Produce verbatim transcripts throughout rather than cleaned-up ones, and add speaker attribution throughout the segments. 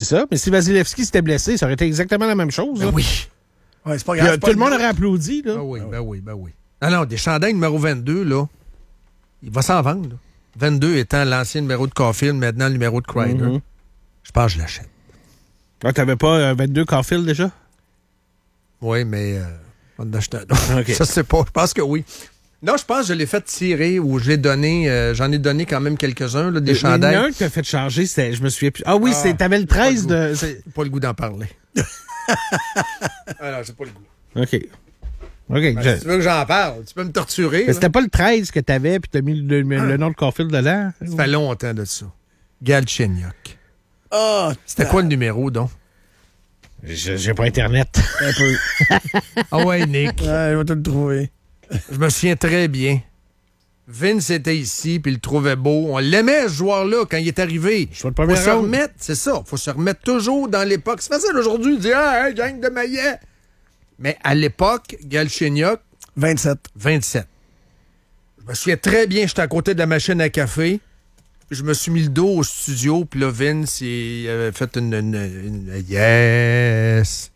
Speaker 1: ça. Mais si Vasilevski s'était blessé, ça aurait été exactement la même chose.
Speaker 2: Ben
Speaker 1: là.
Speaker 2: oui.
Speaker 3: Ouais, c'est pas grave.
Speaker 1: Puis,
Speaker 3: c'est pas
Speaker 1: tout le monde
Speaker 3: grave.
Speaker 1: aurait applaudi. Là.
Speaker 2: Ben oui, ben oui, ben oui. Ah non, des chandails numéro vingt-deux, là, il va s'en vendre. Là. vingt-deux étant l'ancien numéro de Caulfield, maintenant le numéro de Kreider.
Speaker 1: Mm-hmm.
Speaker 2: Je pense que je l'achète.
Speaker 1: Ah, t'avais pas euh, vingt-deux Caulfield déjà?
Speaker 2: Oui, mais euh, on en achète un autre.
Speaker 1: Okay.
Speaker 2: Ça, c'est pas. Je pense que oui. Non, je pense que je l'ai fait tirer ou je l'ai donné. Euh, j'en ai donné quand même quelques-uns, là, des chandails.
Speaker 1: Il y en a un que t'as fait changer, c'était, je me souviens plus. Ah oui,
Speaker 2: Ah,
Speaker 1: c'est, t'avais le treize de.
Speaker 2: J'ai pas le goût d'en parler. Alors, j'ai pas le goût.
Speaker 1: OK. OK.
Speaker 2: Ben,
Speaker 1: je...
Speaker 2: Si tu veux que j'en parle, tu peux me torturer.
Speaker 1: Mais c'était pas le treize que t'avais, puis t'as mis le, le, le nom de Caulfield dedans?
Speaker 2: Ça fait longtemps de ça. Galchenyuk.
Speaker 3: Ah,
Speaker 2: C'était quoi le numéro, donc?
Speaker 1: Je- J'ai pas Internet.
Speaker 3: un peu.
Speaker 2: Ah ouais, Nick.
Speaker 3: Ouais, je vais te le trouver.
Speaker 2: Je me souviens très bien. Vince était ici, puis il le trouvait beau. On l'aimait, ce joueur-là, quand il est arrivé.
Speaker 1: Je vois le
Speaker 2: Faut
Speaker 1: premier
Speaker 2: se
Speaker 1: round.
Speaker 2: remettre, c'est ça. Faut se remettre toujours dans l'époque. C'est facile aujourd'hui de dire « Ah, hein, gang de maillet! » Mais à l'époque, Galchenyuk,
Speaker 3: vingt-sept.
Speaker 2: vingt-sept. Je me souviens très bien, j'étais à côté de la machine à café. Je me suis mis le dos au studio, puis là, Vince, il avait fait une... une- une- yes!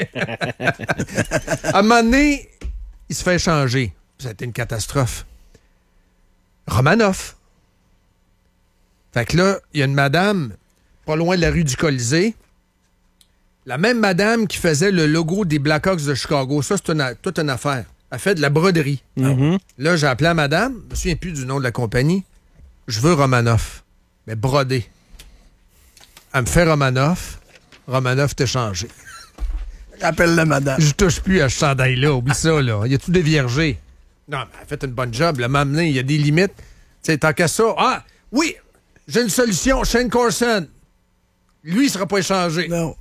Speaker 2: À un moment donné, il se fait changer. Ça a été une catastrophe. Romanoff. Fait que là, il y a une madame, pas loin de la rue du Colisée. La même madame qui faisait le logo des Blackhawks de Chicago. Ça, c'est une, toute une affaire. Elle fait de la broderie.
Speaker 1: Mhm.
Speaker 2: Là, j'ai appelé la madame. Je me souviens plus du nom de la compagnie. Je veux Romanoff. Mais brodé. Elle me fait Romanoff. Romanoff t'a changé.
Speaker 3: Appelle la madame.
Speaker 2: Je touche plus à ce chandail-là. Oublie ça, là. Il y a tout déviergé. Non, mais elle a fait une bonne job. Elle m'a amené. Il y a des limites. Tu sais, tant qu'à ça. Ah, oui, j'ai une solution. Shane Corson. Lui, il sera pas échangé.
Speaker 3: Non.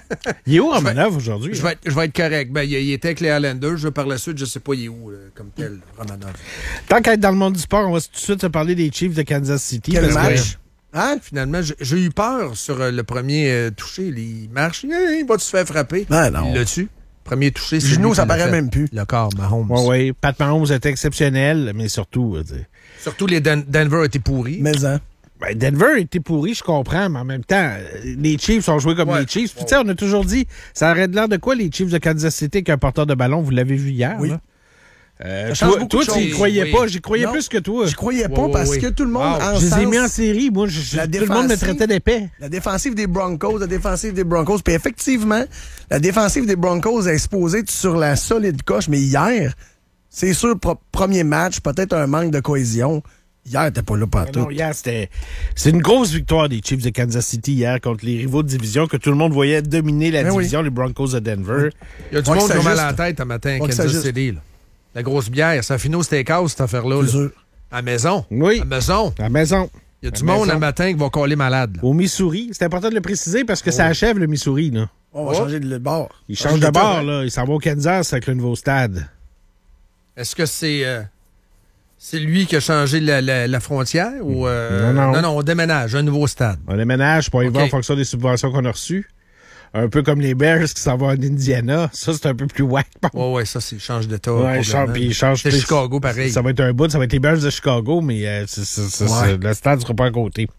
Speaker 1: Il est où Romanov aujourd'hui?
Speaker 2: Je vais, être, je vais être correct. Ben, il, il était avec les Highlanders. Je, par la suite, je sais pas il est où, là, comme tel, Romanov.
Speaker 1: Tant qu'à être dans le monde du sport, on va tout de suite se parler des Chiefs de Kansas City.
Speaker 3: Quel
Speaker 1: parce que-
Speaker 3: match? Hein?
Speaker 2: Finalement, j'ai, j'ai eu peur sur euh, le premier euh, touché. Il marche. Il va se faire frapper.
Speaker 3: Ben non.
Speaker 2: Il l'a tu. Premier touché,
Speaker 3: Le
Speaker 2: c'est
Speaker 3: genou,
Speaker 2: lui
Speaker 3: ça
Speaker 2: qui l'a
Speaker 3: paraît
Speaker 2: fait.
Speaker 3: même plus.
Speaker 2: Le corps, Mahomes.
Speaker 1: Oui, oui. Pat Mahomes était exceptionnel, mais surtout, euh, tu sais,
Speaker 2: Surtout les Den- Denver étaient pourris.
Speaker 3: Mais hein.
Speaker 1: ben, Denver était pourri, je comprends, mais en même temps, euh, les Chiefs ont joué comme
Speaker 2: Ouais.
Speaker 1: les Chiefs. Puis, tu sais, on a toujours dit, ça aurait de l'air de quoi, les Chiefs de Kansas City, qu'un porteur de ballon, vous l'avez vu hier,
Speaker 3: Oui.
Speaker 1: là? Euh,
Speaker 3: Ça change
Speaker 1: toi,
Speaker 3: beaucoup
Speaker 1: toi
Speaker 3: de
Speaker 1: tu y
Speaker 3: choses.
Speaker 1: croyais
Speaker 2: Oui.
Speaker 1: pas, j'y croyais
Speaker 3: Non.
Speaker 1: plus que toi.
Speaker 3: Je croyais pas
Speaker 2: Ouais,
Speaker 3: parce
Speaker 2: ouais,
Speaker 3: que tout le monde
Speaker 2: wow.
Speaker 3: en
Speaker 1: Je les ai
Speaker 3: sens-
Speaker 1: mis en série, moi, je, je-
Speaker 3: La
Speaker 1: tout le monde me
Speaker 3: défensive-
Speaker 1: traitait d'épais.
Speaker 3: La défensive des Broncos, la défensive des Broncos. Puis effectivement, la défensive des Broncos est exposée sur la solide coche, mais hier, c'est sûr, pro- premier match, peut-être un manque de cohésion. Hier, t'es pas là partout.
Speaker 1: Non, hier, c'était. C'est une grosse victoire des Chiefs de Kansas City hier contre les rivaux de division que tout le monde voyait dominer la
Speaker 3: Ben oui.
Speaker 1: division, les Broncos de Denver.
Speaker 2: Il y a du
Speaker 3: Ouais,
Speaker 2: monde
Speaker 3: que
Speaker 2: qui a
Speaker 3: ça
Speaker 2: mal à la
Speaker 3: juste.
Speaker 2: tête un matin à
Speaker 3: Ouais, que ça
Speaker 2: Kansas
Speaker 3: juste.
Speaker 2: City. Là. La grosse bière, ça finit au steakhouse, cette affaire-là.
Speaker 3: C'est
Speaker 2: Là.
Speaker 3: sûr.
Speaker 2: À la maison.
Speaker 1: Oui.
Speaker 2: À la maison.
Speaker 1: À la maison.
Speaker 2: Il y a du
Speaker 1: À la
Speaker 2: monde
Speaker 1: maison.
Speaker 2: un matin qui va coller malade. là.
Speaker 1: Au Missouri. C'est important de le préciser parce que ça achève le Missouri, là.
Speaker 3: On va
Speaker 2: Oh.
Speaker 3: changer de bord.
Speaker 1: Il
Speaker 3: On
Speaker 1: change
Speaker 3: change
Speaker 1: de
Speaker 3: d'état,
Speaker 1: bord,
Speaker 3: hein.
Speaker 1: là. Il s'en va au Kansas avec le nouveau stade.
Speaker 2: Est-ce que c'est euh, c'est lui qui a changé la, la- la frontière ou euh,
Speaker 1: Non, non.
Speaker 2: non, non, on déménage, un nouveau stade.
Speaker 1: On déménage pour y
Speaker 2: OK.
Speaker 1: voir en fonction des subventions qu'on a reçues. Un peu comme les Bears qui s'en vont en Indiana. Ça, c'est un peu plus whack.
Speaker 2: Ouais, ouais, ça, c'est change d'état.
Speaker 1: Ouais, il change, puis il change.
Speaker 2: C'est
Speaker 1: tu sais,
Speaker 2: Chicago, pareil.
Speaker 1: Ça va être un bout, ça va être les Bears de Chicago, mais euh, c'est- c'est- c'est-
Speaker 3: Ouais.
Speaker 1: c'est- le stade ne sera pas à côté.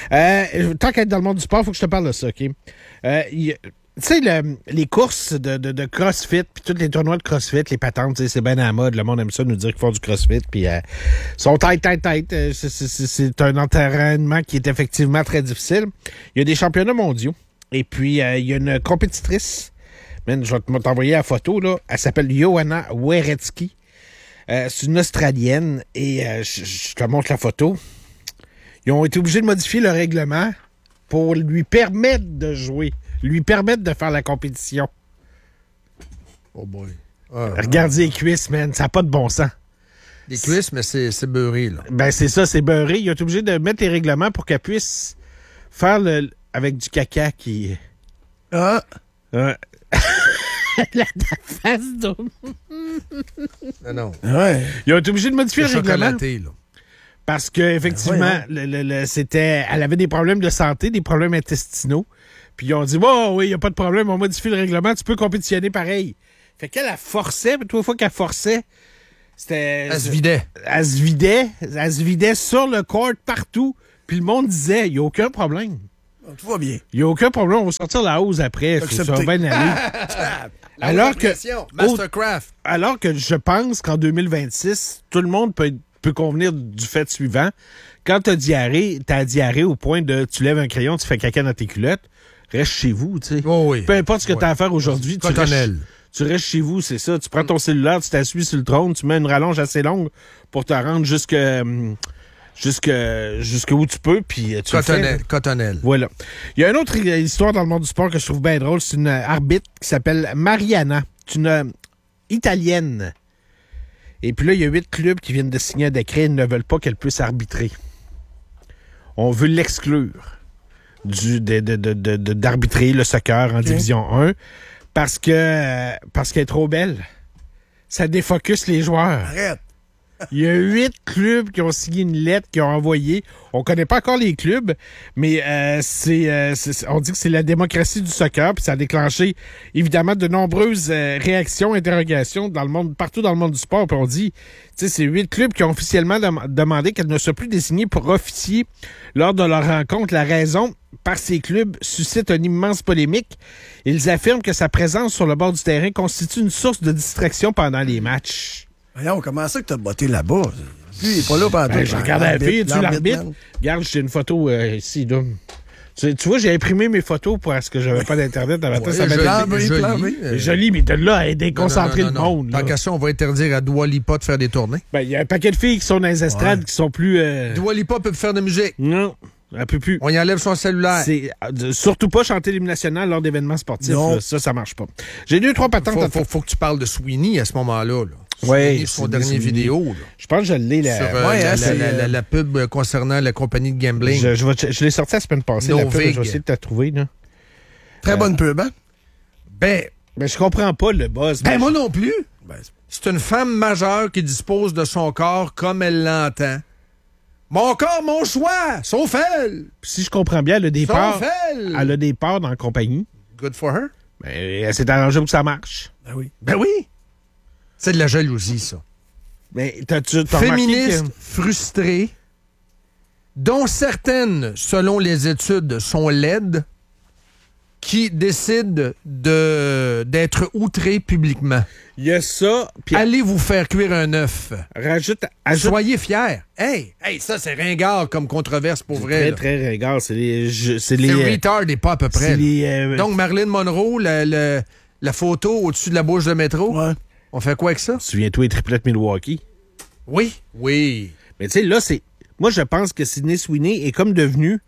Speaker 1: Euh, tant qu'à être dans le monde du sport, il faut que je te parle de ça, OK? Euh, il- tu sais, le- les courses de, de, de CrossFit, puis tous les tournois de CrossFit, les patentes, tu sais, c'est bien à la mode. Le monde aime ça, nous dire qu'ils font du CrossFit, puis euh, sont tête, tête, tête. Euh, c'est- c'est- C'est c'est un entraînement qui est effectivement très difficile. Il y a des championnats mondiaux. Et puis, euh, il y a une compétitrice, man, je vais te- t'envoyer la photo, là. Elle s'appelle Johanna Weretzky. Euh, c'est une Australienne et euh, je, je te montre la photo. Ils ont été obligés de modifier le règlement pour lui permettre de jouer, lui permettre de faire la compétition.
Speaker 2: Oh boy. Ah,
Speaker 1: Regarde les cuisses, man, ça n'a pas de bon sens.
Speaker 2: des cuisses, mais c'est c'est beurré, là.
Speaker 1: Ben c'est ça, c'est beurré. Ils ont été obligés de mettre les règlements pour qu'elle puisse faire le avec du caca qui...
Speaker 3: Ah,
Speaker 1: Ouais. la, la face d'eau.
Speaker 2: Non, non.
Speaker 3: ouais.
Speaker 1: Ils ont été obligés de modifier
Speaker 2: C'est
Speaker 1: le règlement.
Speaker 2: chocolaté, là.
Speaker 1: Parce que effectivement, le, le- le- c'était, elle avait des problèmes de santé, des problèmes intestinaux. Puis ils ont dit, oh, oui, il n'y a pas de problème, on modifie le règlement, tu peux compétitionner pareil. Fait qu'elle, elle forçait, puis toute fois qu'elle forçait, c'était...
Speaker 2: Elle se vidait.
Speaker 1: Elle se vidait, elle se vidait sur le court partout. Puis le monde disait, il n'y a aucun problème.
Speaker 3: Tout va bien.
Speaker 1: Il n'y a aucun problème. On va sortir la hausse après. Faut
Speaker 3: Accepté.
Speaker 1: ça bien aller. alors, que,
Speaker 2: Mastercraft.
Speaker 1: alors que je pense qu'en deux mille vingt-six, tout le monde peut, peut convenir du fait suivant. Quand tu as diarrhée, tu as diarrhée au point de tu lèves un crayon, tu fais caca dans tes culottes, reste chez vous. Tu sais.
Speaker 2: Oh oui.
Speaker 1: Peu importe ce que
Speaker 2: Oui.
Speaker 1: tu as à faire aujourd'hui, tu restes, tu restes chez vous, c'est ça. Tu prends ton cellulaire, tu t'assois sur le trône, tu mets une rallonge assez longue pour te rendre jusque... hum, Jusque, jusqu'où tu peux, puis tu
Speaker 2: Cotonnelle,
Speaker 1: le fais.
Speaker 2: Cotonnelle.
Speaker 1: Voilà. Il y a une autre histoire dans le monde du sport que je trouve bien drôle. C'est une arbitre qui s'appelle Mariana. C'est une euh, Italienne. Et puis là, il y a huit clubs qui viennent de signer un décret et ne veulent pas qu'elle puisse arbitrer. On veut l'exclure du, de, de, de, de, de- d'arbitrer le soccer en
Speaker 3: Okay.
Speaker 1: Division un parce que euh, parce qu'elle est trop belle. Ça défocus les joueurs.
Speaker 3: Arrête.
Speaker 1: Il y a huit clubs qui ont signé une lettre, qui ont envoyé. On connaît pas encore les clubs, mais euh, c'est, euh, c'est- on dit que c'est la démocratie du soccer, puis ça a déclenché évidemment de nombreuses euh, réactions, interrogations dans le monde, partout dans le monde du sport. Puis on dit, tu sais, c'est huit clubs qui ont officiellement dem- demandé qu'elle ne soit plus désignée pour officier lors de leur rencontre. La raison, par ces clubs, suscite une immense polémique. Ils affirment que sa présence sur le bord du terrain constitue une source de distraction pendant les matchs.
Speaker 3: Voyons, comment ça que t'as botté là-bas? Lui, il est pas là pendant
Speaker 1: Ben,
Speaker 3: tout.
Speaker 1: je regarde la fille, tu l'arbitre.
Speaker 3: man.
Speaker 1: Regarde, j'ai une photo euh, ici, là. Tu, tu vois, j'ai imprimé mes photos parce que j'avais pas d'Internet. À matin,
Speaker 2: Ouais,
Speaker 1: ça m'a
Speaker 2: joli,
Speaker 3: plan B,
Speaker 2: joli.
Speaker 3: plan B.
Speaker 2: Euh,
Speaker 1: C'est joli, mais de là à déconcentrer
Speaker 2: non, non, non,
Speaker 1: le
Speaker 2: non.
Speaker 1: monde.
Speaker 2: Tant
Speaker 1: là.
Speaker 2: qu'à ça, on va interdire à Dua Lipa de faire des tournées.
Speaker 1: Ben, il y a un paquet de filles qui sont dans les estrades
Speaker 3: Ouais.
Speaker 1: qui sont plus... euh,
Speaker 2: Dua Lipa peut plus faire de musique.
Speaker 1: Non, elle peut plus.
Speaker 2: On y enlève son cellulaire.
Speaker 1: C'est euh, surtout pas chanter l'hymne national lors d'événements sportifs.
Speaker 3: Non.
Speaker 1: là. Ça, ça marche pas. J'ai deux, trois patentes.
Speaker 2: Faut,
Speaker 1: à
Speaker 2: faut, faut que tu parles de Sweeney à ce moment-là. Là.
Speaker 1: Ouais,
Speaker 2: Sweeney, son
Speaker 1: Sweeney,
Speaker 2: dernier
Speaker 1: Sweeney.
Speaker 2: vidéo. Là,
Speaker 1: Je pense que je l'ai, là.
Speaker 2: sur euh,
Speaker 3: ouais,
Speaker 2: la,
Speaker 3: hein,
Speaker 2: la-
Speaker 3: c'est,
Speaker 2: la- la-
Speaker 3: euh,
Speaker 2: la pub euh, concernant la compagnie de gambling.
Speaker 1: Je, je, vais- je l'ai sorti la semaine passée, la pub,
Speaker 2: Novig.
Speaker 1: je vais essayer de te trouver, là.
Speaker 3: Très bonne pub, hein?
Speaker 2: Ben,
Speaker 1: Mais je comprends pas le buzz.
Speaker 2: ben moi non plus.
Speaker 3: Ben,
Speaker 2: C'est une femme majeure qui dispose de son corps comme elle l'entend. Mon corps, mon choix, sauf elle.
Speaker 1: Si je comprends bien, elle a des parts.
Speaker 2: Sauf elle.
Speaker 1: Elle a des parts dans la compagnie.
Speaker 2: Good for her.
Speaker 1: Ben, elle s'est arrangée pour que ça marche.
Speaker 3: ben oui.
Speaker 2: Ben oui. C'est de la jalousie, ça.
Speaker 1: Mais t'as-tu t'as remarqué
Speaker 2: Féministes
Speaker 1: que-
Speaker 2: frustrées, dont certaines, selon les études, sont laides, qui décident de, d'être outrées publiquement.
Speaker 1: Il y a ça, puis
Speaker 2: Allez vous faire cuire un œuf.
Speaker 1: rajoute, ajoute
Speaker 2: Soyez fiers. Hey, hey, ça, c'est ringard comme controverse pour vrai.
Speaker 1: très,
Speaker 2: là.
Speaker 1: très ringard. C'est les... je- C'est les...
Speaker 2: C'est
Speaker 1: euh,
Speaker 2: retard et pas à peu près.
Speaker 1: c'est
Speaker 2: là.
Speaker 1: les euh,
Speaker 2: Donc, Marilyn Monroe, la, la- la photo au-dessus de la bouche de métro,
Speaker 3: Ouais.
Speaker 2: on fait quoi avec ça?
Speaker 1: souviens-toi les triplettes Milwaukee.
Speaker 2: Oui. Oui.
Speaker 1: Mais tu sais, là, c'est... Moi, je pense que Sydney Sweeney est comme devenu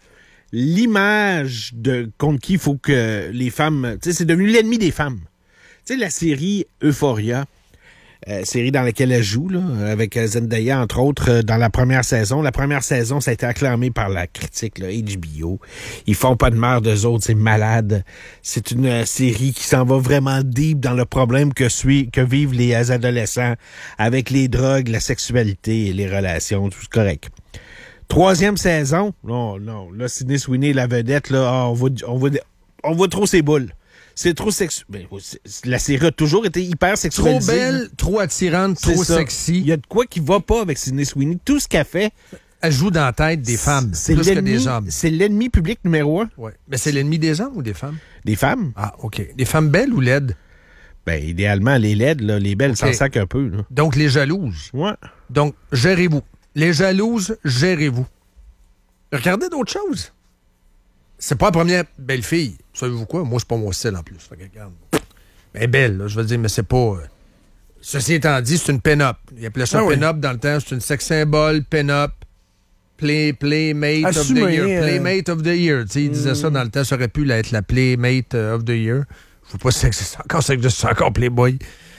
Speaker 1: l'image de contre qui il faut que les femmes... Tu sais, c'est devenu l'ennemi des femmes. Tu sais, la série Euphoria, euh, série dans laquelle elle joue, là, avec euh, Zendaya, entre autres, euh, dans la première saison. La première saison, ça a été acclamé par la critique, là, H B O. Ils font pas de merde d'eux autres, c'est malade. C'est une euh, série qui s'en va vraiment deep dans le problème que, suit, que vivent les euh, adolescents avec les drogues, la sexualité et les relations, tout c'est correct. Troisième saison, non, non, là, Sydney Sweeney, la vedette, là, ah, on voit, on voit, on voit trop ses boules. C'est trop sexuel. Ben, c'est- la série a toujours été hyper
Speaker 2: Trop
Speaker 1: sexualisée.
Speaker 2: belle, trop attirante,
Speaker 1: C'est
Speaker 2: trop
Speaker 1: ça.
Speaker 2: sexy.
Speaker 1: Il y a de quoi qui va pas avec Sydney Sweeney. Tout ce qu'elle fait,
Speaker 2: Elle joue dans la tête des femmes,
Speaker 1: c'est
Speaker 2: plus que
Speaker 1: l'ennemi,
Speaker 2: des hommes.
Speaker 1: c'est l'ennemi public numéro un
Speaker 2: Ouais. Mais c'est l'ennemi des hommes ou des femmes?
Speaker 1: des femmes.
Speaker 2: Ah, OK. Des femmes belles ou laides?
Speaker 1: Ben, idéalement, les laides, là, les belles,
Speaker 2: Ok.
Speaker 1: s'en sacent un peu. Là.
Speaker 2: Donc, les jalouses.
Speaker 1: Ouais.
Speaker 2: Donc, gérez-vous. Les jalouses, gérez-vous. Regardez d'autres choses. C'est pas la première belle fille. Savez-vous quoi? Moi, c'est pas mon style en plus. Fait que, regarde. Elle est belle, là, je veux dire, mais c'est pas... euh, Ceci étant dit, c'est une pin-up. Il appelait ça
Speaker 3: Ah oui.
Speaker 2: pin-up dans le temps. C'est une sex symbol, pin-up, play, playmate
Speaker 3: Assumé,
Speaker 2: of the year.
Speaker 3: euh,
Speaker 2: Playmate of the year. Tu sais, il disait ça dans le temps. Ça aurait pu là, être la playmate euh, of the year. Je ne sais pas si ça existe encore, ça existe encore Playboy.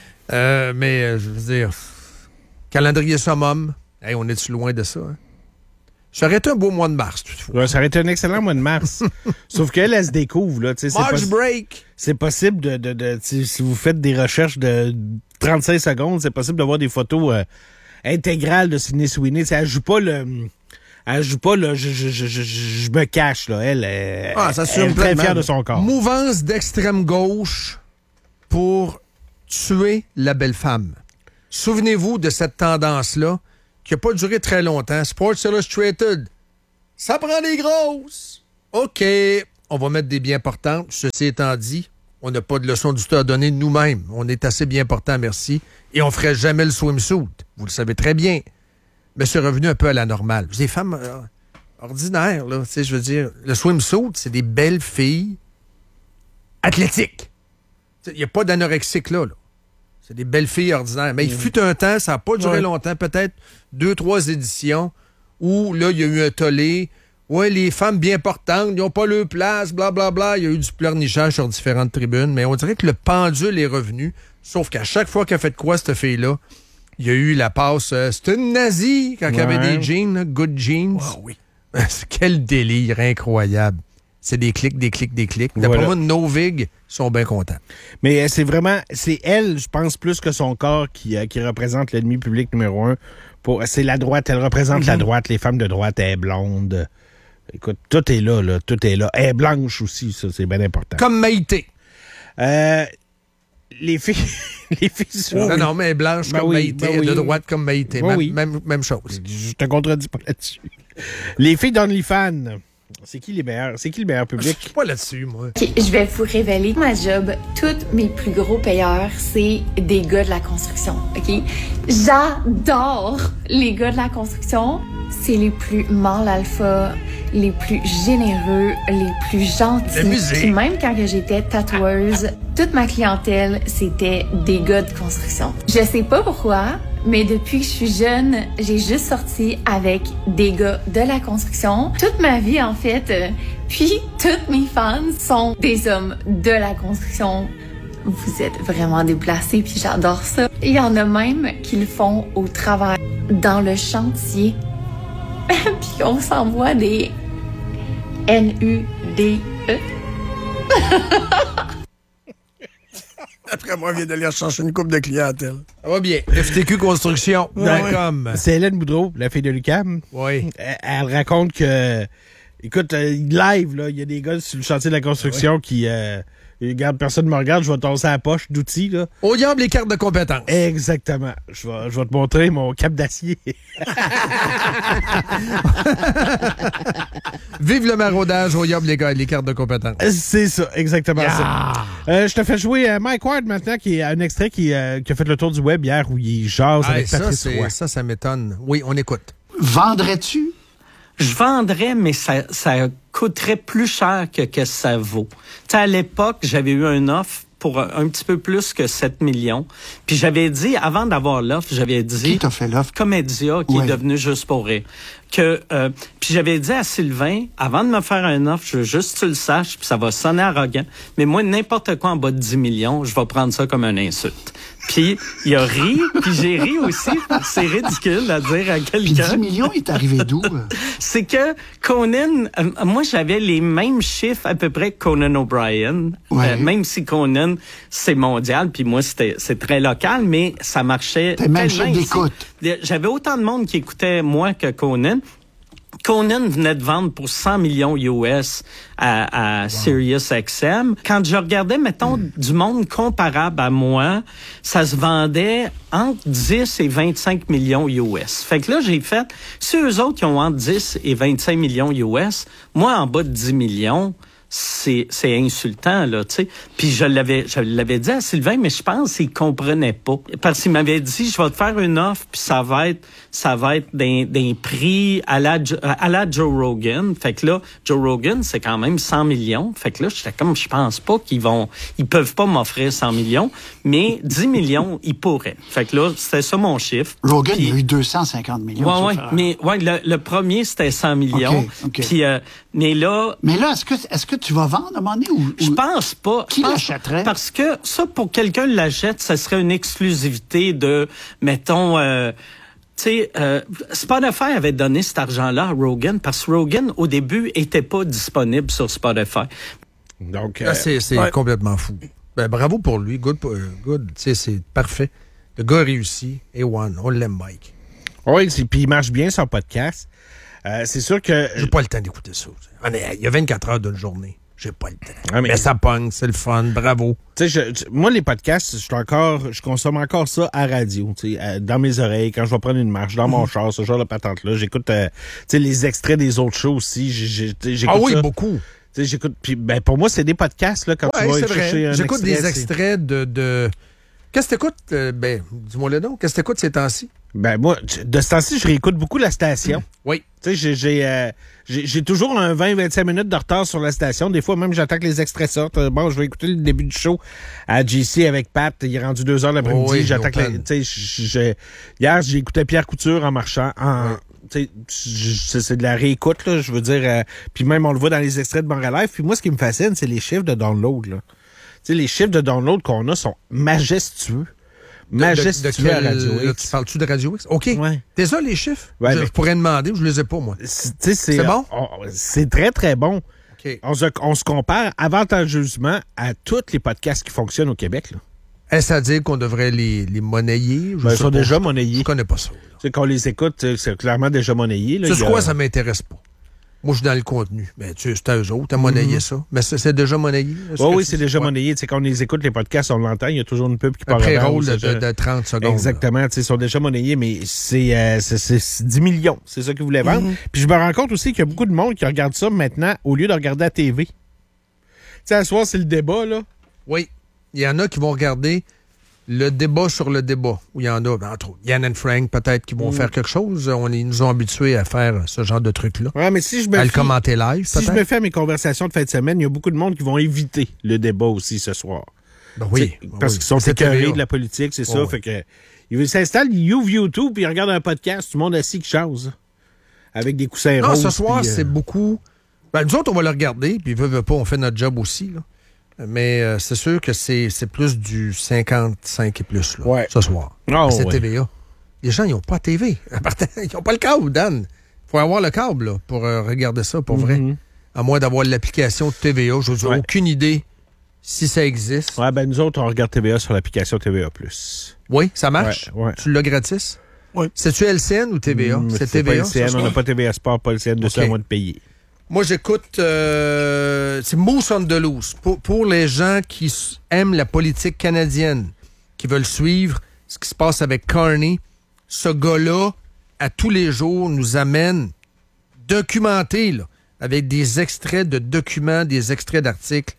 Speaker 2: Euh, mais, euh, je veux dire, calendrier summum. Hey, on est-tu loin de ça? Hein? Ça aurait été un beau mois de mars, toutefois.
Speaker 1: Ouais, ça aurait été un excellent mois de mars. Sauf qu'elle, elle se découvre. Là, tu sais, c'est
Speaker 2: March
Speaker 1: possi-
Speaker 2: break!
Speaker 1: c'est possible de... de, de tu sais, si vous faites des recherches de trente-cinq secondes, c'est possible d'avoir des photos euh, intégrales de Sydney Sweeney. Tu sais, elle joue pas le... Elle joue pas le... Je, je, je, je, je me cache, là. Elle, elle,
Speaker 3: Ah, ça
Speaker 1: elle
Speaker 3: assume
Speaker 1: est très
Speaker 3: pleinement.
Speaker 1: fière de son corps.
Speaker 2: Mouvance d'extrême gauche pour tuer la belle femme. Souvenez-vous de cette tendance-là qui n'a pas duré très longtemps. Sports Illustrated, ça prend des grosses. OK. on va mettre des bien portantes. Ceci étant dit, on n'a pas de leçon du tout à donner nous-mêmes. On est assez bien portant, merci. Et on ne ferait jamais le swimsuit. Vous le savez très bien. Mais c'est revenu un peu à la normale. Des femmes euh, ordinaires, là. Tu sais, je veux dire, le swimsuit, c'est des belles filles athlétiques. Il n'y a pas d'anorexique là, là. C'est des belles filles ordinaires. Mais il fut un temps, ça n'a pas duré ouais. longtemps, peut-être deux, trois éditions, où là, il y a eu un tollé. Ouais, les femmes bien portantes, ils n'ont pas leur place, blablabla. Bla, bla. Il y a eu du pleurnichage sur différentes tribunes, mais on dirait que le pendule est revenu. Sauf qu'à chaque fois qu'elle fait de quoi, cette fille-là, il y a eu la passe. Euh, c'était une nazie quand ouais. elle avait des jeans, là, good jeans.
Speaker 3: Oh, oui.
Speaker 2: Quel délire incroyable. C'est des clics, des clics, des clics. D'après voilà. moi, Novig sont bien contents.
Speaker 1: Mais c'est vraiment, c'est elle, je pense, plus que son corps qui, euh, qui représente l'ennemi public numéro un. Pour, c'est la droite, elle représente mm-hmm. la droite, les femmes de droite, elle est blonde. Écoute, tout est là, là, tout est là. Elle est blanche aussi, ça, c'est bien important.
Speaker 2: Comme Maïté.
Speaker 1: Euh, les filles... les filles sont...
Speaker 2: Non, non, mais elle est blanche ben comme oui, Maïté, ben oui. de droite comme Maïté. Ben même, oui. même, même chose.
Speaker 1: Je te contredis pas là-dessus. Les filles d'OnlyFans... C'est qui les meilleurs? C'est qui le meilleur public?
Speaker 2: Je suis pas là-dessus, moi.
Speaker 4: Okay, je vais vous révéler ma job. Tous mes plus gros payeurs, c'est des gars de la construction, OK? J'adore les gars de la construction. C'est les plus mâles alpha, les plus généreux, les plus gentils. Puis même quand j'étais tatoueuse, toute ma clientèle, c'était des gars de construction. Je sais pas pourquoi, mais depuis que je suis jeune, j'ai juste sorti avec des gars de la construction. Toute ma vie, en fait. Euh, puis, toutes mes fans sont des hommes de la construction. Vous êtes vraiment déplacés, puis j'adore ça. Il y en a même qui le font au travail, dans le chantier. Puis on s'envoie des N U D E.
Speaker 3: Après moi, je viens d'aller chercher une coupe de clientèle.
Speaker 2: Ça va bien. F T Q Construction.
Speaker 1: Ouais. Comme. C'est Hélène Boudreau, la fille de l'U Q A M.
Speaker 2: Oui.
Speaker 1: Elle, elle raconte que, écoute, live, là, il y a des gars sur le chantier de la construction ouais. qui... Euh, regarde, personne ne me regarde, je vais tosser à la poche d'outils, là.
Speaker 2: Au diable, les cartes de compétences.
Speaker 1: Exactement. Je vais, je vais te montrer mon cap d'acier.
Speaker 2: Vive le maraudage, au diable, les gars, les cartes de compétences.
Speaker 1: C'est ça, exactement
Speaker 2: yeah.
Speaker 1: ça. Euh, je te fais jouer euh, Mike Ward maintenant, qui est un extrait qui, euh, qui a fait le tour du web hier, où il jase
Speaker 2: ah,
Speaker 1: avec
Speaker 2: ça,
Speaker 1: Patrice Roy.
Speaker 2: Ça, ça m'étonne. Oui, on écoute.
Speaker 5: Vendrais-tu?
Speaker 6: Je vendrais, mais ça, ça coûterait plus cher que, que ça vaut. Tu sais, à l'époque, j'avais eu une offre pour un, un petit peu plus que sept millions. Puis j'avais dit, avant d'avoir l'offre, j'avais dit...
Speaker 5: Qui t'a fait l'offre?
Speaker 6: Comédia, qui ouais. est devenu Juste pour rire. Que, euh, puis j'avais dit à Sylvain, avant de me faire une offre, je veux juste que tu le saches, puis ça va sonner arrogant, mais moi, n'importe quoi en bas de dix millions, je vais prendre ça comme une insulte. Puis il a ri, puis j'ai ri aussi. C'est ridicule à dire à quelqu'un.
Speaker 5: Puis dix millions est arrivé d'où?
Speaker 6: C'est que Conan, euh, moi j'avais les mêmes chiffres à peu près que Conan O'Brien, ouais. euh, même si Conan c'est mondial, puis moi c'était c'est très local, mais ça marchait.
Speaker 5: T'es même chef d'écoute.
Speaker 6: J'avais autant de monde qui écoutait moi que Conan. Conan venait de vendre pour cent millions U S à, à wow. Sirius X M. Quand je regardais, mettons, mm. du monde comparable à moi, ça se vendait entre dix et vingt-cinq millions U S. Fait que là, j'ai fait, si eux autres qui ont entre dix et vingt-cinq millions U S, moi, en bas de dix millions, c'est c'est insultant, là, tu sais. Puis je l'avais je l'avais dit à Sylvain, mais je pense qu'il comprenait pas. Parce qu'il m'avait dit, je vais te faire une offre, puis ça va être ça va être d'un, d'un prix à la, à la Joe Rogan. Fait que là, Joe Rogan, c'est quand même cent millions. Fait que là, j'étais comme, je pense pas qu'ils vont, ils peuvent pas m'offrir cent millions, mais dix millions, ils pourraient. Fait que là, c'était ça mon chiffre.
Speaker 5: Rogan,
Speaker 6: puis,
Speaker 5: il y a eu deux cent cinquante millions.
Speaker 6: Ouais, ouais. Mais, ouais, le, le premier, c'était cent millions. Okay, okay. Puis, euh, mais là.
Speaker 5: Mais là, est-ce que, est-ce que tu vas vendre à un moment donné ou.
Speaker 6: Je pense pas.
Speaker 5: Qui
Speaker 6: pense,
Speaker 5: l'achèterait?
Speaker 6: Parce que ça, pour quelqu'un l'achète, ça serait une exclusivité de, mettons, euh, tu sais, euh, Spotify avait donné cet argent-là à Rogan parce que Rogan, au début, était pas disponible sur Spotify.
Speaker 2: Donc, euh, c'est, c'est ouais. complètement fou. Ben, bravo pour lui. Good, good. Tu sais, c'est parfait. Le gars réussi. Et one. On l'aime, Mike.
Speaker 1: Oui, puis il marche bien son podcast. Euh, c'est sûr que...
Speaker 2: J'ai pas le temps d'écouter ça. Il y a vingt-quatre heures d'une journée. J'ai pas le temps. Ah, mais, mais ça pogne, c'est le fun, bravo.
Speaker 1: Tu sais, moi, les podcasts, je suis encore, je consomme encore ça à radio, tu sais, dans mes oreilles, quand je vais prendre une marche, dans mon char, ce genre de patente-là. J'écoute, euh, tu sais, les extraits des autres shows aussi. J'ai, j'écoute
Speaker 2: ah oui,
Speaker 1: ça.
Speaker 2: beaucoup.
Speaker 1: sais, j'écoute. Puis, ben, pour moi, c'est des podcasts, là, quand
Speaker 2: Ouais,
Speaker 1: tu vas
Speaker 2: c'est
Speaker 1: chercher
Speaker 2: vrai.
Speaker 1: un
Speaker 2: J'écoute
Speaker 1: extrait,
Speaker 2: des
Speaker 1: c'est-
Speaker 2: extraits de... de... Qu'est-ce que t'écoutes? Euh, ben, dis-moi le nom. Qu'est-ce que t'écoutes ces temps-ci?
Speaker 1: Ben, moi, de ce temps-ci, je réécoute beaucoup la station.
Speaker 2: Oui.
Speaker 1: Tu sais, j'ai, j'ai, euh, j'ai, j'ai toujours un vingt à vingt-cinq minutes de retard sur la station. Des fois, même, j'attends que les extraits sortent. Euh, Bon, je vais écouter le début du show à J C avec Pat. Il est rendu deux heures l'après-midi.
Speaker 2: Oh oui,
Speaker 1: j'attends que les,
Speaker 2: l'automne.
Speaker 1: tu sais, je- je- hier, j'ai écouté Pierre Couture en marchant. En, tu sais, je- c'est, c'est de la réécoute, là. Je veux dire, euh, puis même, on le voit dans les extraits de Montréal Live. Puis moi, ce qui me fascine, c'est les chiffres de download, là. Tu sais, les chiffres de download qu'on a sont majestueux. Majestueux à Radio
Speaker 2: là,
Speaker 1: X.
Speaker 2: tu parles-tu de Radio X? OK.
Speaker 1: Ouais.
Speaker 2: T'es ça, les chiffres?
Speaker 1: Ouais,
Speaker 2: je
Speaker 1: mais-
Speaker 2: pourrais demander, je les ai pas, moi.
Speaker 1: C'est, tu sais, c'est,
Speaker 2: C'est bon?
Speaker 1: on- c'est très, très bon.
Speaker 2: OK.
Speaker 1: On se, on se compare avantageusement à tous les podcasts qui fonctionnent au Québec. Là.
Speaker 2: Est-ce à dire qu'on devrait les, les monnayer? Je
Speaker 1: Ben, ils
Speaker 2: sais
Speaker 1: sont
Speaker 2: pas.
Speaker 1: déjà
Speaker 2: Je
Speaker 1: monnayés.
Speaker 2: connais pas ça. là.
Speaker 1: Tu sais, qu'on les écoute, tu sais, c'est clairement déjà monnayé. Là.
Speaker 2: Tu
Speaker 1: Il
Speaker 2: sais
Speaker 1: y a-
Speaker 2: quoi, ça m'intéresse pas. Moi, je suis dans le contenu. Mais tu sais, c'est à eux autres, à monnayer ça. Mais c'est, c'est déjà monnayé? est-ce
Speaker 1: Oui,
Speaker 2: que
Speaker 1: oui,
Speaker 2: tu-
Speaker 1: c'est déjà
Speaker 2: Ouais.
Speaker 1: monnayé. Tu sais, quand on les écoute, les podcasts, on l'entend, il y a toujours une pub qui
Speaker 2: Un
Speaker 1: part avant,
Speaker 2: pré-roll
Speaker 1: ou
Speaker 2: de,
Speaker 1: c'est-
Speaker 2: de, de trente secondes.
Speaker 1: Exactement, tu sais, ils sont déjà monnayés, mais c'est, euh, c'est, c'est, c'est dix millions. C'est ça qu'ils voulaient vendre. Puis je me rends compte aussi qu'il y a beaucoup de monde qui regarde ça maintenant au lieu de regarder à la T V. Tu sais, à soir, c'est le débat, là.
Speaker 2: Oui. Il y en a qui vont regarder le débat sur le débat, où il y en a, ben, entre autres, Yann and Frank, peut-être, qui vont faire quelque chose. On, ils nous ont habitués à faire ce genre de truc-là.
Speaker 1: Ouais, mais si je me
Speaker 2: À le
Speaker 1: fie-
Speaker 2: commenter live,
Speaker 1: Si je
Speaker 2: peut-être.
Speaker 1: me fais à mes conversations de fin de semaine, il y a beaucoup de monde qui vont éviter le débat aussi ce soir.
Speaker 2: Ben oui.
Speaker 1: T'sais,
Speaker 2: ben
Speaker 1: parce
Speaker 2: oui.
Speaker 1: qu'ils sont
Speaker 2: C'est
Speaker 1: écœurés
Speaker 2: T V A.
Speaker 1: de la politique, c'est
Speaker 2: Oh,
Speaker 1: ça.
Speaker 2: oui.
Speaker 1: Fait que ils s'installent, ils ouvrent YouTube, puis ils regardent un podcast, tout le monde assis qui chose. Avec des coussins
Speaker 2: Non,
Speaker 1: roses.
Speaker 2: ce soir,
Speaker 1: puis, euh,
Speaker 2: c'est beaucoup. Ben, nous autres, on va le regarder, puis veut, veut pas, on fait notre job aussi, là. Mais euh, c'est sûr que c'est, c'est plus du cinquante-cinq et plus, là,
Speaker 1: Ouais.
Speaker 2: ce soir.
Speaker 1: Ah,
Speaker 2: c'est
Speaker 1: ouais.
Speaker 2: T V A. Les gens, ils n'ont pas T V. Ils n'ont pas le câble, Dan. Il faut avoir le câble, là, pour euh, regarder ça, pour vrai. À moins d'avoir l'application de T V A. Je n'ai
Speaker 1: Ouais.
Speaker 2: aucune idée si ça existe.
Speaker 1: Ouais, ben nous autres, on regarde T V A sur l'application T V A plus.
Speaker 2: Oui, ça marche?
Speaker 1: Ouais, ouais.
Speaker 2: Tu l'as gratis?
Speaker 3: Oui.
Speaker 2: C'est-tu L C N ou T V A?
Speaker 1: Hum,
Speaker 2: c'est
Speaker 1: pas
Speaker 2: T V A?
Speaker 1: L C N,
Speaker 2: ça,
Speaker 1: on
Speaker 2: je
Speaker 1: n'a pas T V A Sport, pas L C N, dessus
Speaker 2: Ok.
Speaker 1: à moins de payer.
Speaker 2: Moi, j'écoute... euh, c'est Moose on the Loose. Pour, pour les gens qui s- aiment la politique canadienne, qui veulent suivre ce qui se passe avec Carney, ce gars-là, à tous les jours, nous amène documenté, là, avec des extraits de documents, des extraits d'articles,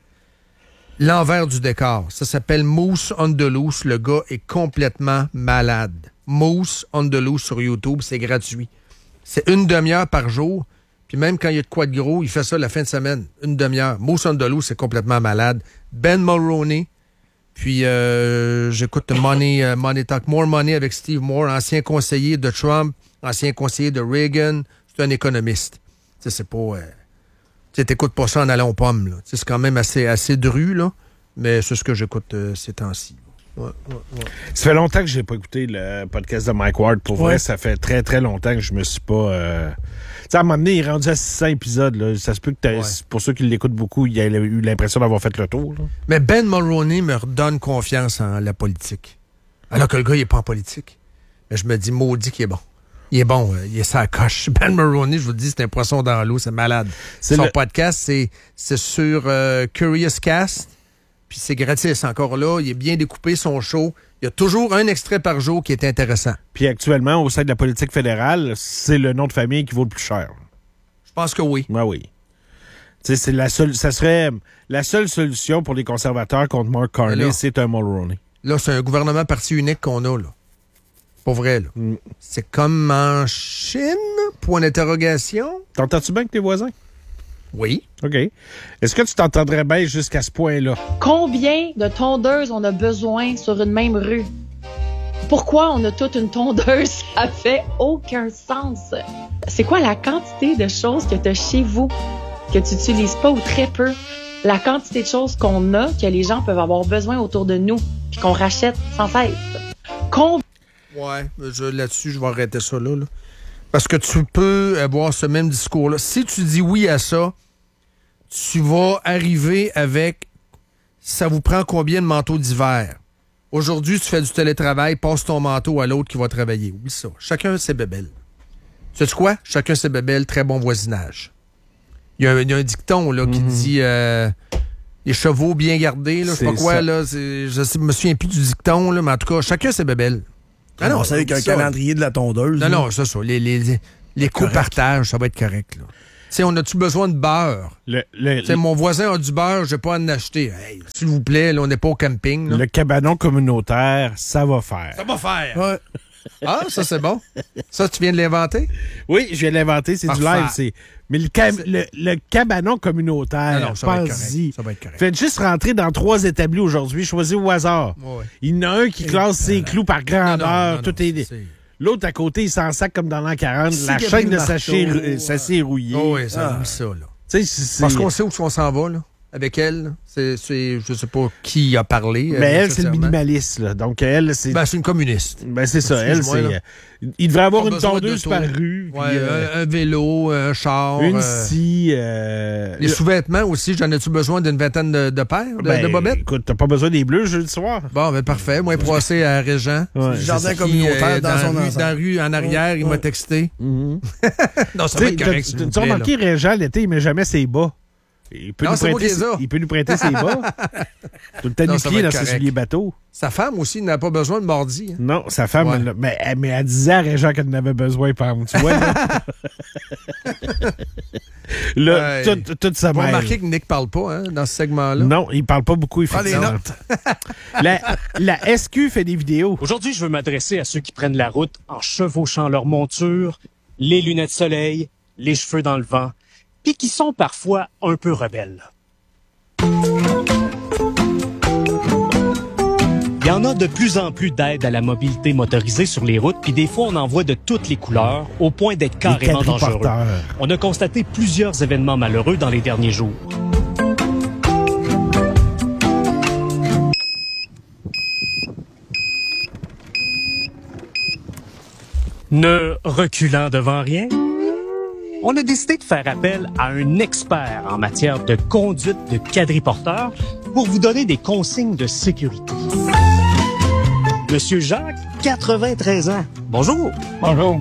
Speaker 2: l'envers du décor. Ça s'appelle Moose on the Loose. Le gars est complètement malade. Moose on the Loose sur YouTube, c'est gratuit. C'est une demi-heure par jour. Puis même quand il y a de quoi de gros, il fait ça la fin de semaine. Une demi-heure. Moose on the Loose, c'est complètement malade. Ben Mulroney. Puis euh, j'écoute Money, euh, Money Talk, More Money avec Steve Moore, ancien conseiller de Trump, ancien conseiller de Reagan. C'est un économiste. Tu sais, c'est pas... Euh, tu sais, t'écoutes pas ça en allant aux pommes, là. Tu sais, c'est quand même assez, assez dru, là. Mais c'est ce que j'écoute euh, ces temps-ci. Ouais, ouais, ouais.
Speaker 1: Ça fait longtemps que j'ai pas écouté le podcast de Mike Ward. Pour vrai,
Speaker 3: Ouais.
Speaker 1: ça fait très, très longtemps que je me suis pas... Euh... Tu sais, à un moment donné, il est rendu à six cents épisodes. Là. Ça se peut que t'as-
Speaker 2: Ouais.
Speaker 1: pour ceux qui l'écoutent beaucoup, il a eu l'impression d'avoir fait le tour. Là.
Speaker 2: Mais Ben Mulroney me redonne confiance en la politique. Alors que le gars, il est pas en politique. Mais je me dis, maudit qu'il est bon. Il est bon, euh, il est sa coche. Ben Mulroney, je vous le dis, c'est un poisson dans l'eau, c'est malade.
Speaker 1: C'est
Speaker 2: Son
Speaker 1: le-
Speaker 2: podcast, c'est, c'est sur euh, Curious Cast, puis c'est gratis encore là. Il est bien découpé, son show. Il y a toujours un extrait par jour qui est intéressant.
Speaker 1: Puis actuellement, au sein de la politique fédérale, c'est le nom de famille qui vaut le plus cher.
Speaker 2: Je pense que oui.
Speaker 1: Ben oui. Tu sais, c'est la seule, ça serait la seule solution pour les conservateurs contre Mark Carney,
Speaker 2: Mais là-
Speaker 1: c'est un Mulroney.
Speaker 2: Là, c'est un gouvernement parti unique qu'on a, là. Pour vrai, là.
Speaker 1: Mm.
Speaker 2: C'est comme en Chine? Point d'interrogation?
Speaker 1: T'entends-tu bien avec tes voisins?
Speaker 2: Oui.
Speaker 1: OK. Est-ce que tu t'entendrais bien jusqu'à ce point-là?
Speaker 7: Combien de tondeuses on a besoin sur une même rue? Pourquoi on a toute une tondeuse? Ça fait aucun sens. C'est quoi la quantité de choses que tu as chez vous que tu n'utilises pas ou très peu? La quantité de choses qu'on a que les gens peuvent avoir besoin autour de nous puis qu'on rachète sans cesse. Combien
Speaker 2: Ouais, je- là-dessus, je vais arrêter ça là, là. Parce que tu peux avoir ce même discours-là. Si tu dis oui à ça, tu vas arriver avec ça vous prend combien de manteaux d'hiver? Aujourd'hui, tu fais du télétravail, passe ton manteau à l'autre qui va travailler. Oui, ça. Chacun ses bébelles. Tu sais quoi? Chacun ses bébelles, très bon voisinage. Il y a un, il y a un dicton là, qui dit euh, les chevaux bien gardés, là, je sais pas
Speaker 1: C'est
Speaker 2: quoi,
Speaker 1: ça.
Speaker 2: là, c'est- je sais- me souviens plus du dicton, là, mais en tout cas, chacun ses bébelles. Ah
Speaker 3: non, c'est avec un
Speaker 2: ça.
Speaker 3: calendrier de la tondeuse.
Speaker 2: Non,
Speaker 3: là.
Speaker 2: non, ça, ça. Les, les, les
Speaker 3: correct.
Speaker 2: copartages, ça va être correct. Là. sais, on a-tu besoin de beurre?
Speaker 1: Le, le,
Speaker 2: Tu sais, mon voisin a du beurre, je vais pas en acheter. Hey, s'il vous plaît, là, on n'est pas au camping. Là.
Speaker 1: le cabanon communautaire, ça va faire.
Speaker 2: Ça va faire.
Speaker 3: Ouais.
Speaker 2: Ah, ça, c'est bon. Ça, tu viens de l'inventer?
Speaker 1: Oui, je viens de l'inventer, c'est du
Speaker 2: Parfait.
Speaker 1: live. C'est... Mais le, cam- le, le cabanon communautaire,
Speaker 2: Non, non, ça va être
Speaker 1: pense-y.
Speaker 2: correct. Ça va être correct.
Speaker 1: Faites juste rentrer dans trois établis aujourd'hui, choisissez au hasard.
Speaker 2: Ouais.
Speaker 1: Il y en a un qui classe ses clous par grandeur.
Speaker 2: Non, non, non,
Speaker 1: tout
Speaker 2: non,
Speaker 1: est...
Speaker 2: c'est-
Speaker 1: L'autre à côté, il s'en sac comme dans l'an quarante.
Speaker 3: Si
Speaker 1: La
Speaker 3: Gabriel
Speaker 1: chaîne de
Speaker 3: Marteau,
Speaker 1: sachet,
Speaker 3: euh,
Speaker 1: sachet rouillé.
Speaker 2: Oh, oui, ça
Speaker 3: Ah.
Speaker 2: oublie ça, là.
Speaker 1: Tu sais, c'est- c'est-
Speaker 2: Parce qu'on sait où on s'en va, là, avec elle. là. C'est, c'est, je sais pas qui a parlé.
Speaker 1: Mais
Speaker 2: euh,
Speaker 1: elle, c'est le
Speaker 2: nécessairement.
Speaker 1: minimaliste. Là. Donc, elle, c'est...
Speaker 2: Ben, c'est une communiste.
Speaker 1: Ben, c'est ça. Elle,
Speaker 2: Excuse-moi,
Speaker 1: c'est...
Speaker 2: là.
Speaker 1: euh, il devrait avoir
Speaker 2: Pas
Speaker 1: une
Speaker 2: besoin
Speaker 1: tondeuse
Speaker 2: d'auto.
Speaker 1: par rue.
Speaker 2: Ouais,
Speaker 1: puis, euh,
Speaker 2: un, un vélo, un char.
Speaker 1: une
Speaker 2: euh,
Speaker 1: scie. euh,
Speaker 2: les sous-vêtements aussi, j'en ai-tu besoin d'une vingtaine de, de paires, de,
Speaker 1: ben,
Speaker 2: de bobettes?
Speaker 1: écoute, t'as pas besoin des bleus jeudi soir.
Speaker 2: Bon, ben parfait. Moi, passé à Régent.
Speaker 1: Ouais.
Speaker 3: Le jardin
Speaker 2: Qui,
Speaker 3: communautaire
Speaker 2: euh,
Speaker 3: dans,
Speaker 2: dans,
Speaker 3: son
Speaker 2: la rue,
Speaker 3: ensemble.
Speaker 2: dans la rue, en arrière, il
Speaker 3: Ouais.
Speaker 2: m'a texté.
Speaker 1: Mhm.
Speaker 2: Non, ça
Speaker 1: Tu
Speaker 2: va
Speaker 1: sais,
Speaker 2: être correct,
Speaker 1: t'as-
Speaker 2: s'il vous
Speaker 1: t'as
Speaker 2: plaît, là.
Speaker 1: remarqué, Régent, l'été, il met jamais ses bas. Il peut,
Speaker 2: Non,
Speaker 1: nous
Speaker 2: c'est moi
Speaker 1: prêter,
Speaker 2: qui les ai.
Speaker 1: il peut nous prêter ses bas. Tout le temps
Speaker 2: Non,
Speaker 1: nu
Speaker 2: ça
Speaker 1: pied
Speaker 2: va
Speaker 1: dans
Speaker 2: être
Speaker 1: ses
Speaker 2: correct.
Speaker 1: souliers bateau.
Speaker 2: Sa femme aussi n'a pas besoin de mardi. hein.
Speaker 1: Non, sa femme,
Speaker 2: Ouais.
Speaker 1: elle- mais, elle- mais elle disait à Régent qu'elle en avait besoin, par exemple. Tu vois, là? là,
Speaker 2: Ouais.
Speaker 1: tout, tout ça
Speaker 2: Vous
Speaker 1: mêle.
Speaker 2: remarquez que Nick parle pas hein, dans ce segment-là.
Speaker 1: Non, il parle pas beaucoup,
Speaker 3: Prends des
Speaker 1: effectivement.
Speaker 3: notes.
Speaker 1: La, la S Q fait des vidéos.
Speaker 8: Aujourd'hui, je veux m'adresser à ceux qui prennent la route en chevauchant leur monture, les lunettes de soleil, les cheveux dans le vent, puis qui sont parfois un peu rebelles. Il y en a de plus en plus d'aides à la mobilité motorisée sur les routes, puis des fois on en voit de toutes les couleurs, au point d'être carrément
Speaker 1: Les
Speaker 8: dangereux.
Speaker 1: quadriporteurs.
Speaker 8: On a constaté plusieurs événements malheureux dans les derniers jours. Ne reculant devant rien, on a décidé de faire appel à un expert en matière de conduite de quadriporteur pour vous donner des consignes de sécurité. Monsieur Jacques, quatre-vingt-treize ans. Bonjour.
Speaker 9: Bonjour.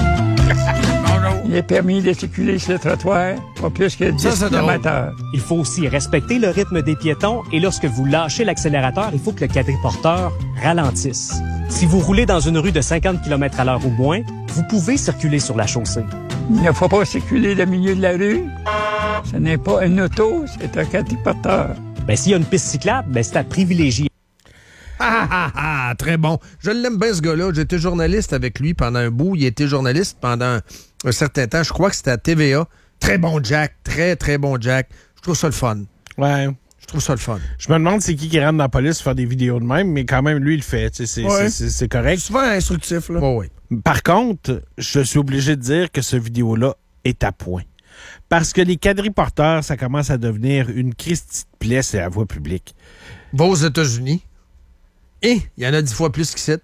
Speaker 9: Il est permis de circuler sur le trottoir, pas plus que dix
Speaker 2: Ça, c'est drôle.
Speaker 9: kilomètres heure.
Speaker 8: Il faut aussi respecter le rythme des piétons et lorsque vous lâchez l'accélérateur, il faut que le quadriporteur ralentisse. Si vous roulez dans une rue de cinquante kilomètres à l'heure ou moins, vous pouvez circuler sur la chaussée.
Speaker 9: Il ne faut pas circuler au milieu de la rue. Ce n'est pas une auto, c'est un quadriporteur.
Speaker 8: Ben, s'il y a une piste cyclable, ben, c'est à privilégier.
Speaker 2: Ah, ah, ah, très bon. Je l'aime bien, ce gars-là. J'étais journaliste avec lui pendant un bout. Il était journaliste pendant un, un certain temps. Je crois que c'était à T V A. Très bon Jack. Très, très bon Jack. Je trouve ça le fun.
Speaker 1: Ouais.
Speaker 2: Je trouve ça le fun.
Speaker 1: Je me demande c'est qui qui rentre dans la police faire des vidéos de même, mais quand même, lui, il le fait. Tu sais, C'est,
Speaker 3: Ouais.
Speaker 1: c'est, c'est, c'est correct.
Speaker 3: Souvent instructif, là.
Speaker 2: Oui, oui.
Speaker 1: Par contre, je suis obligé de dire que ce vidéo-là est à point. Parce que les quadriporteurs, ça commence à devenir une Christie de plaie sur la voie publique.
Speaker 2: Va aux États-Unis. Et il y en a dix fois plus qu'ici.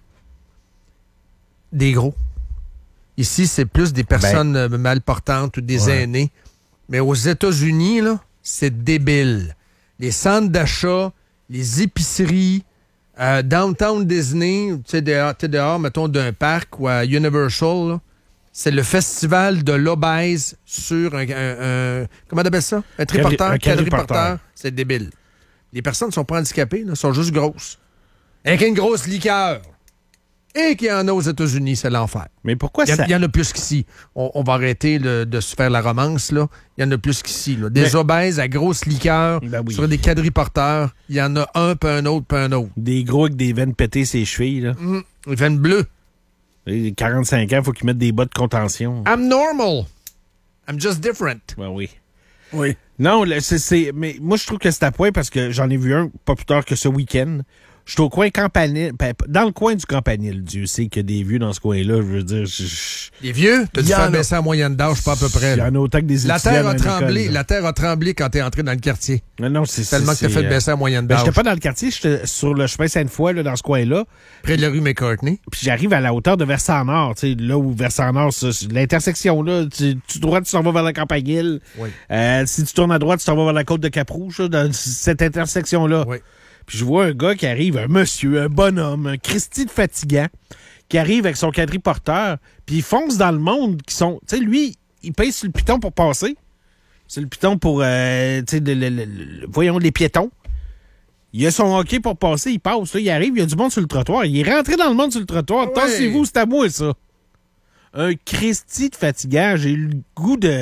Speaker 2: Des gros. Ici, c'est plus des personnes euh, mal portantes ou des
Speaker 1: Ouais.
Speaker 2: aînés. Mais aux États-Unis, là, c'est débile. Les centres d'achat, les épiceries, euh, Downtown Disney, tu sais, dehors, t'es dehors, mettons, d'un parc ou à Universal, là, c'est le festival de l'obèse sur un, un- un- comment on appelle ça? Un triporteur,
Speaker 1: un quadriporteur.
Speaker 2: quadriporteur. C'est débile. Les personnes ne sont pas handicapées, là, sont juste grosses. Avec une grosse liqueur. Et qu'il y en a aux États-Unis, c'est l'enfer.
Speaker 1: Mais pourquoi
Speaker 2: Il y, en-
Speaker 1: ça...
Speaker 2: il y en a plus qu'ici. On, on va arrêter le- de se faire la romance, là. Il y en a plus qu'ici, là. Des
Speaker 1: Mais-
Speaker 2: obèses à grosse liqueur
Speaker 1: Ben oui.
Speaker 2: sur des quadriporteurs. Il y en a un, puis un autre, puis un autre.
Speaker 1: Des gros avec des veines pétées ses chevilles, là.
Speaker 2: Hum, Ils veines bleues.
Speaker 1: Et quarante-cinq ans, il faut qu'ils mettent des bas de contention.
Speaker 2: I'm normal. I'm just different.
Speaker 1: Ben oui.
Speaker 3: Oui.
Speaker 1: Non, là, c'est, c'est- mais moi, je trouve que c'est à point parce que j'en ai vu un pas plus tard que ce week-end. Je suis au coin Campanile, ben, dans le coin du Campanile. Dieu sait qu'il y a des vieux dans ce coin-là. Je veux dire, je- je-
Speaker 2: Les vieux, t'as
Speaker 3: Il
Speaker 2: dû
Speaker 3: y en
Speaker 2: faire
Speaker 3: a.
Speaker 2: baisser la moyenne d'âge, pas à peu près.
Speaker 1: il y
Speaker 2: là.
Speaker 1: en a autant que des
Speaker 2: La
Speaker 1: étudiants
Speaker 2: terre
Speaker 1: dans
Speaker 2: a
Speaker 1: une
Speaker 2: tremblé.
Speaker 1: école, là.
Speaker 2: La terre a tremblé quand t'es entré dans le quartier.
Speaker 1: Non, non, c'est
Speaker 2: Tellement que
Speaker 1: c'est,
Speaker 2: t'as fait
Speaker 1: euh,
Speaker 2: baisser la moyenne
Speaker 1: ben,
Speaker 2: d'âge.
Speaker 1: j'étais pas dans le quartier, j'étais sur le chemin Sainte-Foy, là, dans ce coin-là.
Speaker 2: Près de la rue McCartney.
Speaker 1: Puis j'arrive à la hauteur de Versant-Nord, tu sais, là où Versant-Nord, ça, c'est l'intersection, là, tu, tu droite, tu s'en vas vers la Campanile.
Speaker 2: Oui.
Speaker 1: Euh, si tu tournes à droite, tu t'en vas vers la côte de Cap-Rouge, là, dans cette intersection-là.
Speaker 2: Oui.
Speaker 1: Puis je vois un gars qui arrive, un monsieur, un bonhomme, un Christy de fatigant, qui arrive avec son quadriporteur, puis il fonce dans le monde qui sont... Tu sais, lui, il pèse sur le piton pour passer. C'est le piton pour, euh, tu sais, le- le- le- le- voyons, les piétons. Il a son hockey pour passer, il passe. Là, il arrive, il y a du monde sur le trottoir. Il est rentré dans le monde sur le trottoir.
Speaker 2: Ouais.
Speaker 1: Tassez-vous, c'est à moi, ça. Un Christy de fatigant. J'ai eu le goût de...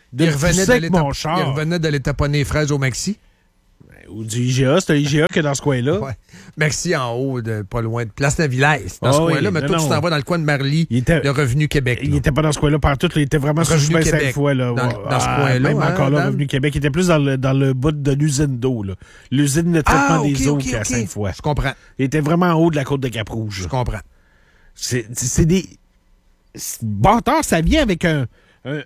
Speaker 1: de
Speaker 2: il revenait
Speaker 1: pousser avec
Speaker 2: d'aller
Speaker 1: mon
Speaker 2: tap-
Speaker 1: char.
Speaker 2: Il revenait d'aller taponner les fraises au Maxi.
Speaker 1: Ou du I G A, c'est un I G A qui est dans ce coin-là.
Speaker 2: Ouais. Maxi en haut, de, pas loin de Place Navillais. Dans
Speaker 1: oh
Speaker 2: ce
Speaker 1: oui,
Speaker 2: coin-là, mais
Speaker 1: non,
Speaker 2: toi,
Speaker 1: non.
Speaker 2: tu t'en vas dans le coin de Marly,
Speaker 1: était,
Speaker 2: le Revenu Québec.
Speaker 1: Là. Il était pas dans ce coin-là partout, là, il était vraiment sur
Speaker 2: Revenu
Speaker 1: chemin
Speaker 2: Québec.
Speaker 1: Sainte-Foy. Là.
Speaker 2: Dans, dans
Speaker 1: ah,
Speaker 2: ce coin-là.
Speaker 1: Même
Speaker 2: hein,
Speaker 1: encore là,
Speaker 2: Dan?
Speaker 1: Revenu Québec, il était plus dans le, dans le bout de l'usine d'eau. Là. L'usine de traitement
Speaker 2: Ah, okay,
Speaker 1: des eaux
Speaker 2: okay,
Speaker 1: qu'à
Speaker 2: okay.
Speaker 1: Sainte-Foy.
Speaker 2: Je comprends.
Speaker 1: Il était vraiment en haut de la côte de Cap-Rouge.
Speaker 2: Je comprends.
Speaker 1: C'est, c'est des... C'est... Bâtard, ça vient avec un... un...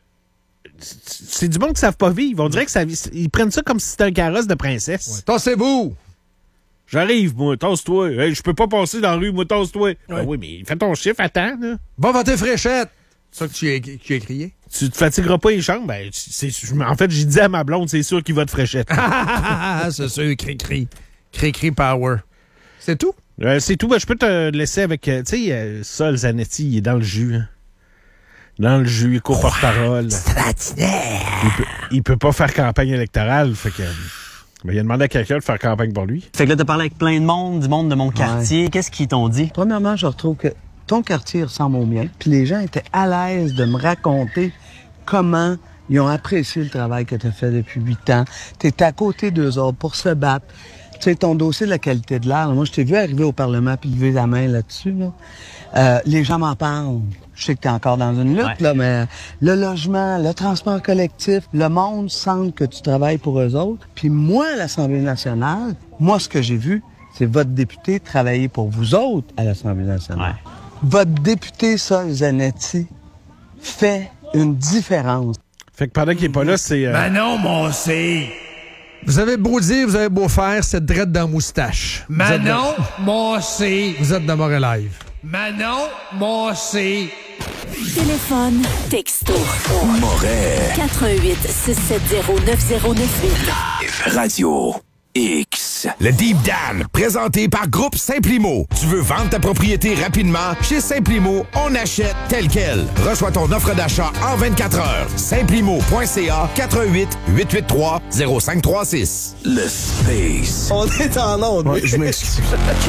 Speaker 1: C'est du monde qui ne savent pas vivre. On dirait que ça... Ils prennent ça comme si c'était un carrosse de princesse.
Speaker 2: Ouais. Tassez-vous!
Speaker 1: J'arrive, moi, tasse-toi. Hey, je peux pas passer dans la rue, moi, tasse-toi.
Speaker 2: Ouais.
Speaker 1: Ben oui, mais fais ton chiffre, attends, là.
Speaker 2: Va voter fréchette! C'est ça que tu as, tu as crié?
Speaker 1: Tu te fatigueras pas les chambres? Ben, c'est, en fait, j'ai dit à ma blonde, c'est sûr qu'il va te fréchette.
Speaker 2: C'est sûr, cri-cri. Cri-cri power. C'est tout?
Speaker 1: Euh, c'est tout. Ben, je peux te laisser avec... Euh, tu sais, euh, Sol Zanetti, il est dans le jus. Hein. Dans le jus, il court porte-parole. Il peut, il peut pas faire campagne électorale, fait que... Ben, il a demandé à quelqu'un de faire campagne pour lui.
Speaker 10: Fait que là, t'as parlé avec plein de monde, du monde de mon quartier. Ouais. Qu'est-ce qu'ils t'ont dit?
Speaker 11: Premièrement, je retrouve que ton quartier ressemble au mien. Puis les gens étaient à l'aise de me raconter comment ils ont apprécié le travail que tu as fait depuis huit ans. Tu es à côté d'eux autres pour se battre. Tu sais, ton dossier de la qualité de l'air, moi, je t'ai vu arriver au Parlement puis lever la main là-dessus. Là. Euh, les gens m'en parlent. Je sais que tu es encore dans une lutte, ouais. là, mais le logement, le transport collectif, le monde sent que tu travailles pour eux autres. Puis moi, à l'Assemblée nationale, moi, ce que j'ai vu, c'est votre député travailler pour vous autres à l'Assemblée nationale. Ouais. Votre député, Sol Zanetti, fait une différence.
Speaker 1: Fait que pendant qu'il n'est pas là, c'est... Euh...
Speaker 2: Manon Moncé! Vous avez beau dire, vous avez beau faire, cette drette dans la moustache. Manon Moncé! Vous êtes dans Montréal Live. Manon Moncé!
Speaker 12: Téléphone, texto.
Speaker 13: Moret.
Speaker 12: quatre un huit six sept zéro neuf zéro neuf huit.
Speaker 13: Radio X. Le Deep Dan, présenté par Groupe Simplimo. Tu veux vendre ta propriété rapidement? Chez Simplimo, on achète tel quel. Reçois ton offre d'achat en vingt-quatre heures. Simplimo point c a quatre un huit huit huit trois zéro cinq trois six.
Speaker 3: Le Space. On est en onde. Ouais, je m'excuse.